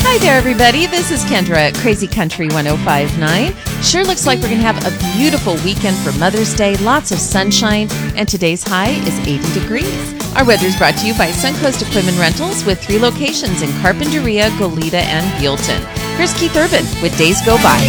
Hi there, everybody. This is Kendra at Crazy Country 1059. Sure looks like we're going to have a beautiful weekend for Mother's Day. Lots of sunshine, and today's high is 80 degrees. Our weather is brought to you by Suncoast Equipment Rentals with 3 locations in Carpinteria, Goleta, and Buellton. Here's Keith Urban with Days Go By.